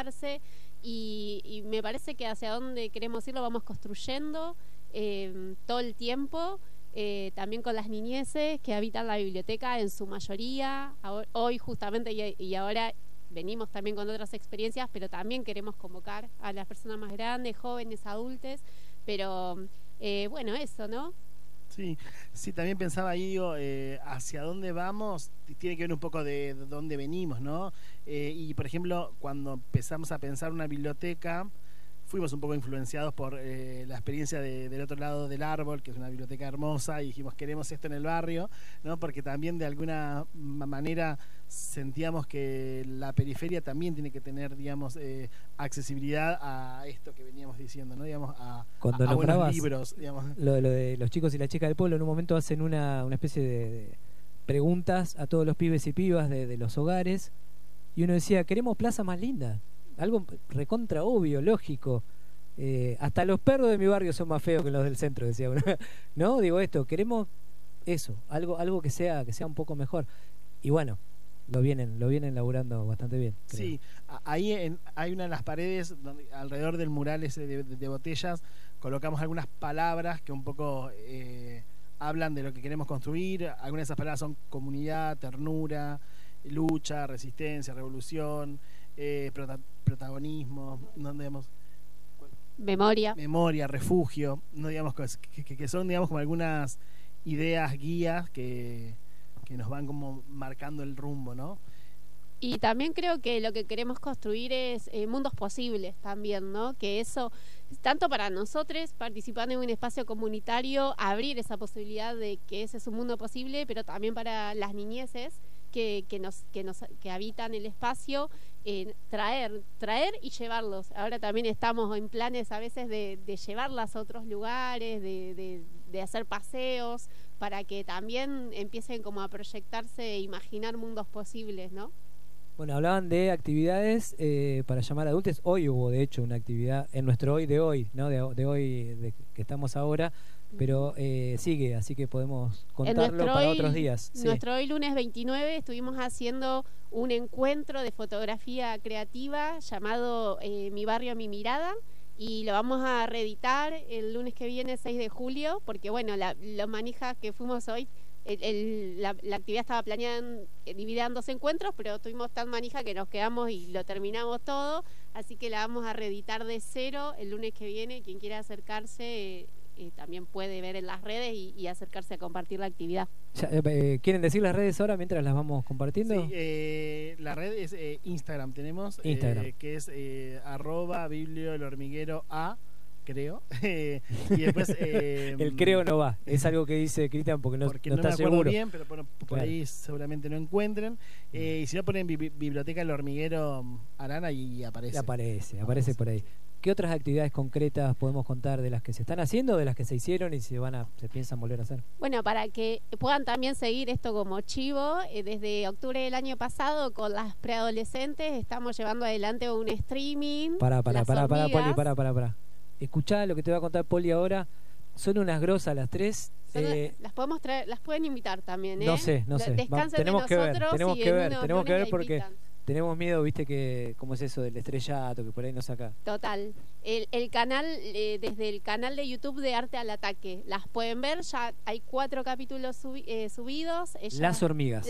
socializarse y me parece que hacia dónde queremos ir lo vamos construyendo todo el tiempo, también con las niñeces que habitan la biblioteca en su mayoría. Hoy justamente y ahora venimos también con otras experiencias, pero también queremos convocar a las personas más grandes, jóvenes, adultos, pero bueno, eso, ¿no? Sí, sí, también pensaba ahí, digo, hacia dónde vamos, tiene que ver un poco de dónde venimos, ¿no? Y por ejemplo, cuando empezamos a pensar una biblioteca, fuimos un poco influenciados por la experiencia del otro lado del árbol, que es una biblioteca hermosa, y dijimos, queremos esto en el barrio, ¿no? Porque también de alguna manera sentíamos que la periferia también tiene que tener, digamos, accesibilidad a esto que veníamos diciendo, ¿no? Digamos, a buenos libros, digamos. Lo de los chicos y las chicas del pueblo, en un momento hacen una especie de preguntas a todos los pibes y pibas de los hogares, y uno decía, queremos plazas más lindas. Algo recontra obvio, lógico. Hasta los perros de mi barrio son más feos que los del centro, decía uno. No, digo esto, queremos eso, algo que sea un poco mejor. Y bueno, lo vienen laburando bastante bien, creo. Sí, ahí hay una de las paredes donde, alrededor del mural ese de botellas, colocamos algunas palabras que un poco hablan de lo que queremos construir. Algunas de esas palabras son comunidad, ternura, lucha, resistencia, revolución, protagonismo, no digamos, memoria, refugio, no digamos que son, digamos, como algunas ideas guías que nos van como marcando el rumbo, ¿no? Y también creo que lo que queremos construir es mundos posibles también, ¿no? Que eso, tanto para nosotros participando en un espacio comunitario, abrir esa posibilidad de que ese es un mundo posible, pero también para las niñeces que habitan el espacio, traer y llevarlos. Ahora también estamos en planes a veces de llevarlas a otros lugares, de hacer paseos, para que también empiecen como a proyectarse e imaginar mundos posibles, ¿no? Bueno, hablaban de actividades para llamar a adultos. Hoy hubo, de hecho, una actividad en nuestro hoy de hoy, ¿no? De hoy que estamos ahora, pero sigue, así que podemos contarlo para otros días. Nuestro hoy lunes 29 estuvimos haciendo un encuentro de fotografía creativa llamado Mi Barrio, Mi Mirada, y lo vamos a reeditar el lunes que viene, 6 de julio, porque bueno, los manijas que fuimos hoy, la actividad estaba planeada dividida en 2 encuentros, pero tuvimos tan manija que nos quedamos y lo terminamos todo, así que la vamos a reeditar de cero el lunes que viene. Quien quiera acercarse también puede ver en las redes y acercarse a compartir la actividad. ¿Quieren decir las redes ahora mientras las vamos compartiendo? Sí, la red es Instagram, tenemos Instagram. que es @bibliolhormigueroa, creo. Y después el creo no va, es algo que dice Cristian porque no está me acuerdo seguro bien, pero por claro, ahí seguramente no encuentren. Y si no ponen Biblioteca El Hormiguero Arana y aparece por ahí. ¿Qué otras actividades concretas podemos contar de las que se están haciendo, de las que se hicieron y se piensan volver a hacer? Bueno, para que puedan también seguir esto como chivo, desde octubre del año pasado con las preadolescentes estamos llevando adelante un streaming. Para, Poli, para. Escuchá lo que te va a contar Poli ahora. Son unas grosas las tres. Las podemos traer, las pueden invitar también, ¿eh? No sé. Descansen Tenemos de nosotros. Tenemos que ver porque tenemos miedo, viste, que cómo es eso del estrellato, que por ahí nos saca. Total. El canal, desde el canal de YouTube de Arte al Ataque, las pueden ver, ya hay 4 capítulos subidos. Las hormigas,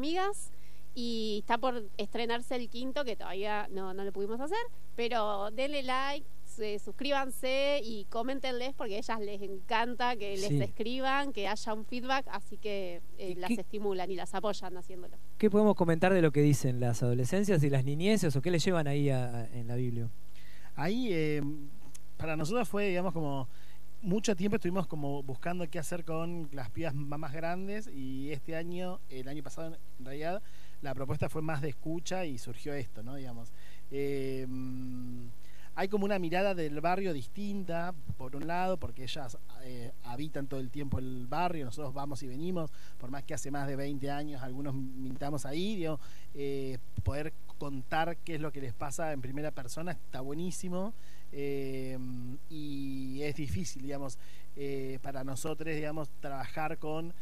y está por estrenarse el 5º, que todavía no lo pudimos hacer, pero denle like, suscríbanse y coméntenles, porque a ellas les encanta que les escriban, que haya un feedback, así que las estimulan y las apoyan haciéndolo. ¿Qué podemos comentar de lo que dicen las adolescencias y las niñeces, o qué les llevan ahí en la Biblia? Ahí para nosotros fue, digamos, como mucho tiempo estuvimos como buscando qué hacer con las pibas más grandes, y el año pasado en realidad la propuesta fue más de escucha y surgió esto, ¿no? Digamos, hay como una mirada del barrio distinta, por un lado, porque ellas habitan todo el tiempo el barrio, nosotros vamos y venimos, por más que hace más de 20 años algunos militamos ahí, digo, poder contar qué es lo que les pasa en primera persona está buenísimo, y es difícil, digamos, para nosotros, digamos, trabajar con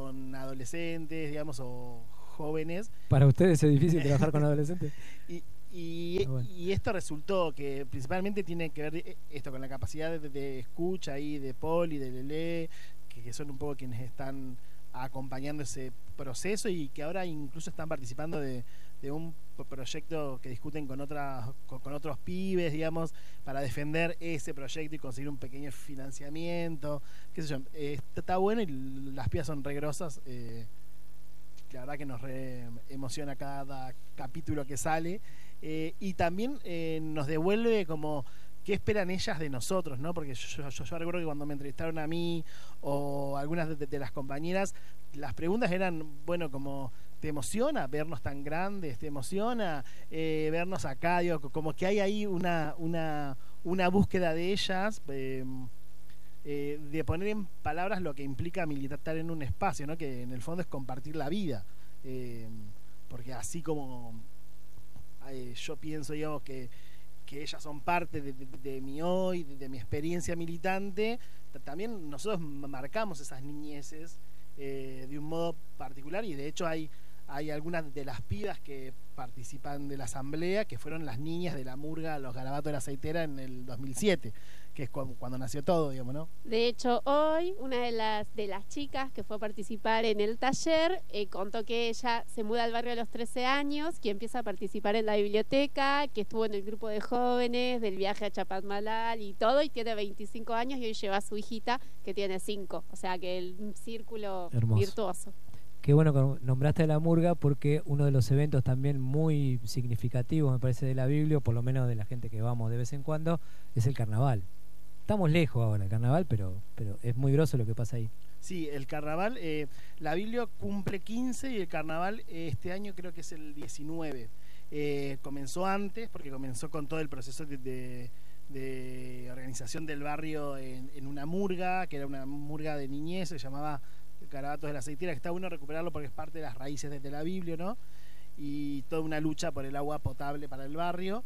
adolescentes, digamos, o jóvenes. ¿Para ustedes es difícil trabajar con adolescentes? y esto resultó que principalmente tiene que ver esto con la capacidad de escucha ahí de Paul y de Lelé, que son un poco quienes están acompañando ese proceso y que ahora incluso están participando de un proyecto que discuten con otros pibes, digamos, para defender ese proyecto y conseguir un pequeño financiamiento, qué sé yo. Está bueno y las pibas son re grosas. La verdad que nos re emociona cada capítulo que sale, y también nos devuelve como qué esperan ellas de nosotros, ¿no? Porque yo recuerdo que cuando me entrevistaron a mí o algunas de las compañeras, las preguntas eran, bueno, como ¿te emociona vernos tan grandes? ¿Te emociona vernos acá? Digo, como que hay ahí una búsqueda de ellas, de poner en palabras lo que implica militar en un espacio, ¿no? Que en el fondo es compartir la vida, porque así como yo pienso, digamos, que ellas son parte de mi hoy, de mi experiencia militante, también nosotros marcamos esas niñeces de un modo particular, y de hecho hay algunas de las pibas que participan de la asamblea que fueron las niñas de la murga Los Garabatos de la Aceitera en el 2007, que es cuando nació todo, digamos, ¿no? De hecho, hoy una de las chicas que fue a participar en el taller contó que ella se muda al barrio a los 13 años, que empieza a participar en la biblioteca, que estuvo en el grupo de jóvenes del viaje a Chapadmalal y todo, y tiene 25 años y hoy lleva a su hijita que tiene 5, o sea que el círculo hermoso, virtuoso. Qué bueno que nombraste la murga, porque uno de los eventos también muy significativos, me parece, de la Biblia, o por lo menos de la gente que vamos de vez en cuando, es el carnaval. Estamos lejos ahora del carnaval, pero es muy grosso lo que pasa ahí. Sí, el carnaval, la Biblia cumple 15 y el carnaval este año creo que es el 19. Comenzó antes, porque comenzó con todo el proceso de organización del barrio en una murga, que era una murga de niñez, se llamaba Garabatos de la Aceitera, que está bueno recuperarlo porque es parte de las raíces de la Biblia, ¿no? Y toda una lucha por el agua potable para el barrio.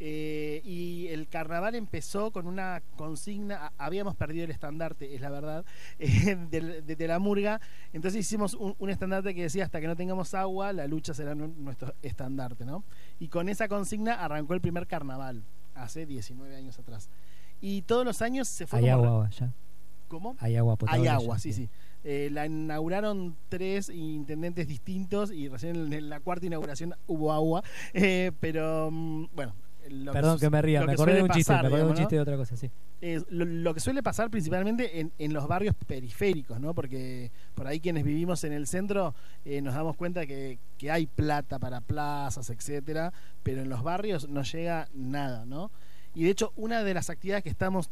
Y el carnaval empezó con una consigna, habíamos perdido el estandarte, es la verdad, de la murga, entonces hicimos un estandarte que decía: hasta que no tengamos agua, la lucha será nuestro estandarte, ¿no? Y con esa consigna arrancó el primer carnaval, hace 19 años atrás. Y todos los años se fue... ¿Hay agua ya? ¿Cómo? Hay agua potable. Hay agua, ya, sí, sí. La inauguraron 3 intendentes distintos y recién en la cuarta inauguración hubo agua, pero bueno... Perdón que me ría, me acordé de un chiste, de otra cosa, sí. Lo que suele pasar principalmente en los barrios periféricos, ¿no? Porque por ahí quienes vivimos en el centro nos damos cuenta que hay plata para plazas, etcétera, pero en los barrios no llega nada, ¿no? Y de hecho, una de las actividades que estamos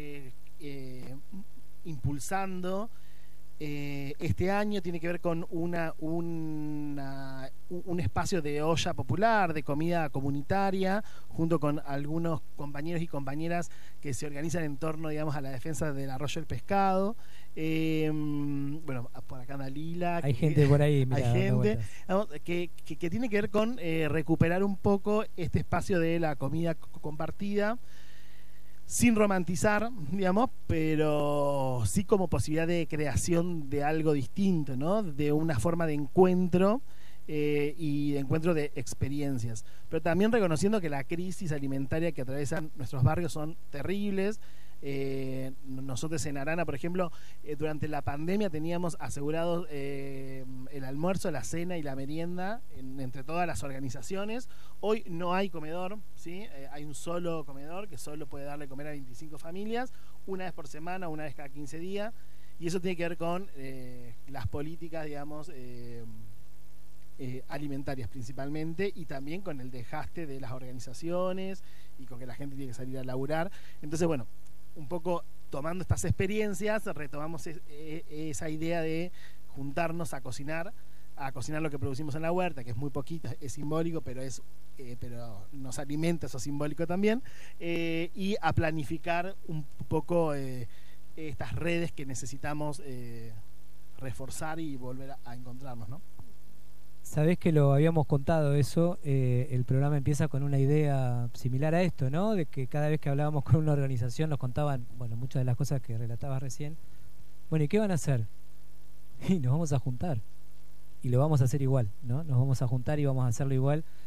impulsando este año tiene que ver con un espacio de olla popular, de comida comunitaria, junto con algunos compañeros y compañeras que se organizan en torno, digamos, a la defensa del arroyo del pescado. Bueno, por acá anda Lila. Hay gente por ahí, mirá, hay gente que tiene que ver con recuperar un poco este espacio de la comida compartida, sin romantizar, digamos, pero sí como posibilidad de creación de algo distinto, ¿no? De una forma de encuentro y de encuentro de experiencias. Pero también reconociendo que la crisis alimentaria que atraviesan nuestros barrios son terribles. Nosotros en Arana, por ejemplo, durante la pandemia teníamos asegurados el almuerzo, la cena y la merienda entre todas las organizaciones. Hoy no hay comedor, ¿sí? Hay un solo comedor que solo puede darle comer a 25 familias, una vez por semana, una vez cada 15 días, y eso tiene que ver con las políticas, digamos, alimentarias principalmente, y también con el desgaste de las organizaciones y con que la gente tiene que salir a laburar. Entonces, bueno, un poco tomando estas experiencias, retomamos esa idea de juntarnos a cocinar lo que producimos en la huerta, que es muy poquito, es simbólico, pero nos alimenta eso simbólico también, y a planificar un poco estas redes que necesitamos reforzar y volver a encontrarnos, ¿no? Sabés que lo habíamos contado eso, el programa empieza con una idea similar a esto, ¿no? De que cada vez que hablábamos con una organización nos contaban, bueno, muchas de las cosas que relatabas recién. Bueno, ¿y qué van a hacer? Y nos vamos a juntar. Y lo vamos a hacer igual, ¿no? Nos vamos a juntar y vamos a hacerlo igual.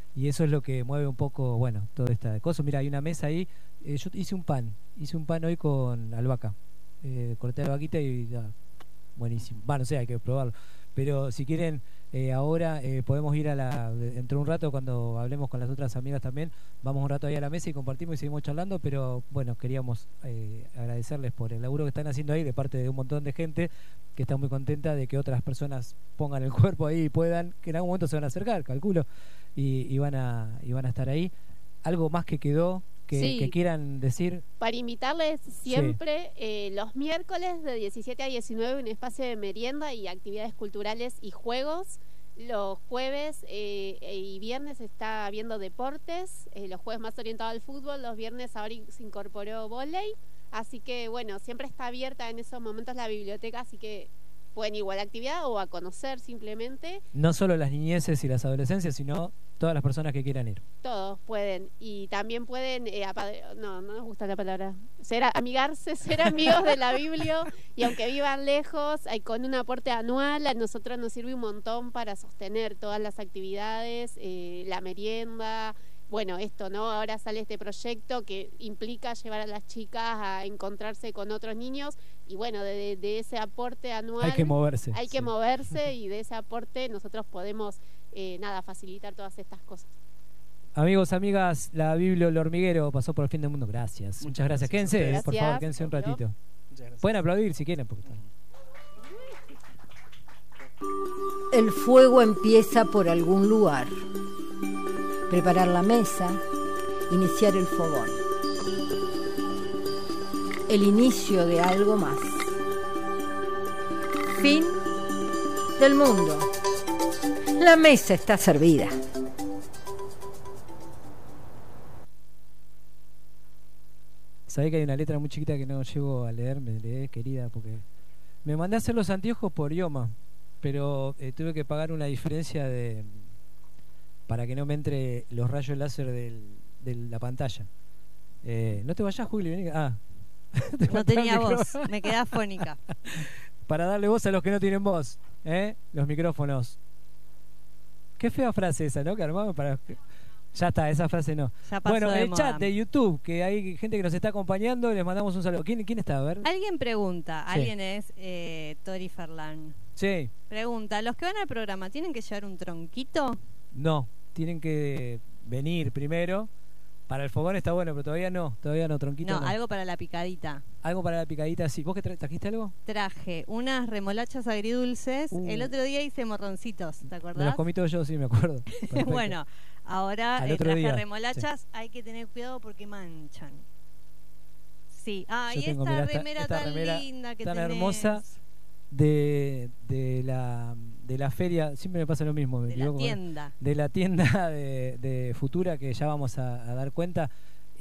y eso es lo que mueve un poco, bueno, toda esta cosa. Mira, hay una mesa ahí. Yo hice un pan hoy con albahaca. Corté albahaquita y buenísimo. No sé, hay que probarlo. Pero si quieren, ahora podemos ir dentro de un rato, cuando hablemos con las otras amigas también, vamos un rato ahí a la mesa y compartimos y seguimos charlando. Pero bueno, queríamos agradecerles por el laburo que están haciendo ahí de parte de un montón de gente que está muy contenta de que otras personas pongan el cuerpo ahí y puedan, que en algún momento se van a acercar, calculo, y van a estar ahí. Algo más que quedó que quieran decir. Para invitarles siempre, los miércoles de 17 a 19 un espacio de merienda y actividades culturales y juegos. Los jueves y viernes está habiendo deportes, los jueves más orientado al fútbol, los viernes ahora se incorporó vóley, así que bueno, siempre está abierta en esos momentos la biblioteca, así que pueden igual a actividad o a conocer simplemente. No solo las niñeces y las adolescencias, sino todas las personas que quieran ir. Todos pueden. Y también pueden, no nos gusta la palabra, amigarse, ser amigos de la Biblia. Y aunque vivan lejos, con un aporte anual, a nosotros nos sirve un montón para sostener todas las actividades, la merienda. Bueno, esto, ¿no? Ahora sale este proyecto que implica llevar a las chicas a encontrarse con otros niños y bueno, de ese aporte anual hay que moverse. Hay que moverse y de ese aporte nosotros podemos, facilitar todas estas cosas. Amigos, amigas, la Biblia El Hormiguero pasó por el fin del mundo. Gracias. Muchas gracias. Quédense, por favor, quédense un ratito. Pueden aplaudir si quieren. Porque... El fuego empieza por algún lugar. Preparar la mesa, iniciar el fogón. El inicio de algo más. Fin del mundo. La mesa está servida. Sabés que hay una letra muy chiquita que no llego a leer, me lees, querida, porque me mandé a hacer los anteojos por idioma, pero tuve que pagar una diferencia para que no me entre los rayos láser de la pantalla. No te vayas, Juli, vení. No tenía voz, me quedé afónica. Para darle voz a los que no tienen voz, los micrófonos. Qué fea frase esa, ¿no? Que armamos para... Ya está, esa frase no. Bueno, el chat de YouTube, que hay gente que nos está acompañando, les mandamos un saludo. ¿Quién está? A ver. Alguien pregunta, alguien es Tori Ferlan. Sí. Pregunta, ¿los que van al programa tienen que llevar un tronquito? No, tienen que venir primero. Para el fogón está bueno, pero todavía no, tronquito no. Algo para la picadita. Algo para la picadita, sí. ¿Vos qué trajiste algo? Traje unas remolachas agridulces. El otro día hice morroncitos, ¿te acordás? Me los comí todos yo, sí, me acuerdo. Bueno, ahora traje remolachas. Sí. Hay que tener cuidado porque manchan. Sí. Yo y tengo, esta mirá, remera tan linda que tan tenés. Hermosa de la feria, siempre me pasa lo mismo. De la tienda. De la tienda de Futura, que ya vamos a dar cuenta.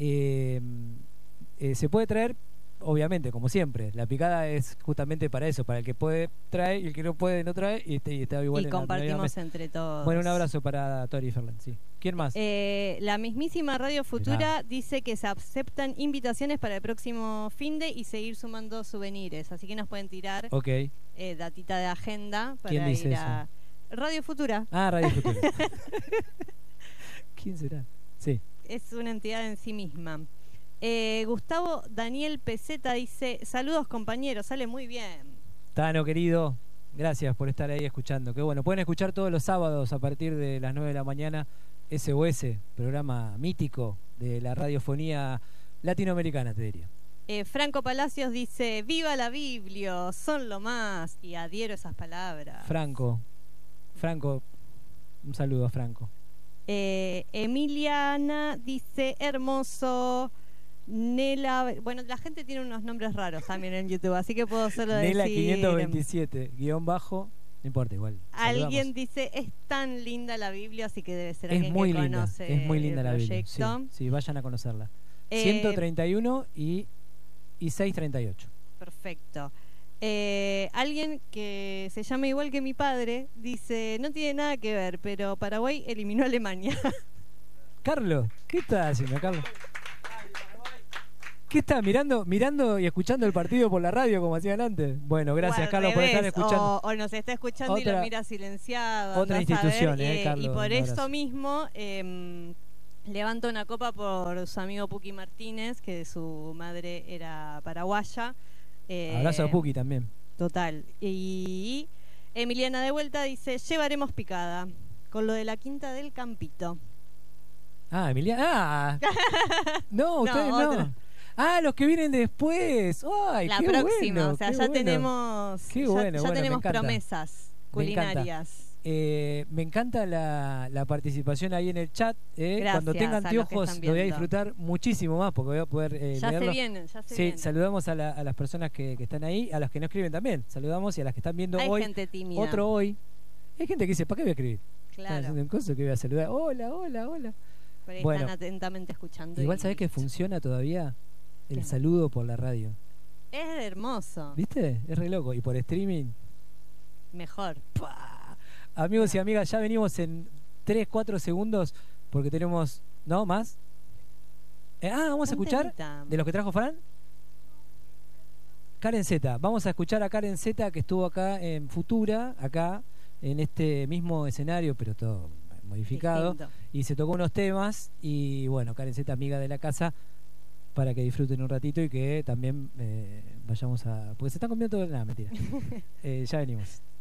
Se puede traer, obviamente, como siempre. La picada es justamente para eso, para el que puede trae y el que no puede no trae, y está igual. Y compartimos entre todos. Bueno, un abrazo para Tori y Ferland, sí. ¿Quién más? La mismísima Radio Futura dice que se aceptan invitaciones para el próximo finde y seguir sumando souvenirs, así que nos pueden tirar datita de agenda para ¿Quién dice ir eso? a Radio Futura. Radio Futura. ¿Quién será? Sí. Es una entidad en sí misma. Gustavo Daniel Peseta dice: saludos compañeros, sale muy bien. Tano querido, gracias por estar ahí escuchando. Que bueno, pueden escuchar todos los sábados a partir de las 9 de la mañana SOS, programa mítico de la radiofonía latinoamericana, te diría. Franco Palacios dice: viva la Biblia, son lo más, y adhiero a esas palabras. Franco, un saludo a Franco. Emiliana dice: hermoso. Nela, bueno, la gente tiene unos nombres raros también en YouTube, así que puedo solo Nela decir... 527, guión bajo, no importa, igual. Alguien saludamos. Dice: es tan linda la Biblia, así que debe ser Es alguien muy que linda, conoce es muy linda el la Biblia. proyecto. Sí, vayan a conocerla. 131 y 638. Perfecto. Alguien que se llama igual que mi padre dice: no tiene nada que ver, pero Paraguay eliminó a Alemania. Carlos, ¿qué estás haciendo, Carlos? ¿Qué está mirando y escuchando el partido por la radio como hacían antes? Bueno, gracias Carlos por estar escuchando. O nos está escuchando y lo mira silenciado. Otra institución, Carlos. Y por eso abrazo. mismo levanta una copa por su amigo Puki Martínez, que su madre era paraguaya. Abrazo a Puki también. Total. Y Emiliana de vuelta dice, llevaremos picada con lo de la Quinta del Campito. Ah, Emiliana. No, ustedes no. Ah, los que vienen después. Ay, la qué próxima, bueno, o sea, qué ya bueno. tenemos Qué bueno, ya tenemos me encanta. promesas culinarias. Me encanta la participación ahí en el chat. Cuando tenga anteojos lo voy a disfrutar muchísimo más porque voy a poder ya leerlo. se vienen. Saludamos a las personas que están ahí, a las que no escriben también. Saludamos y a las que están viendo Hay hoy. gente tímida. Otro hoy. Hay gente que dice, ¿para qué voy a escribir? Claro. Están haciendo un coso que voy a saludar. Hola. Por ahí Bueno, están atentamente escuchando. Igual sabés que funciona todavía el ¿Qué? saludo por la radio. Es hermoso. ¿Viste? Es re loco. Y por streaming. Mejor. ¡Pah! Amigos y amigas, ya venimos en 3-4 segundos porque tenemos... ¿No? ¿Más? Vamos a escuchar de los que trajo Fran. Karen Z. Vamos a escuchar a Karen Z que estuvo acá en Futura, acá en este mismo escenario, pero todo modificado. Distinto. Y se tocó unos temas y bueno, Karen Z, amiga de la casa, para que disfruten un ratito y que también vayamos a... Porque se están comiendo todo... Nada, mentira. Ya venimos.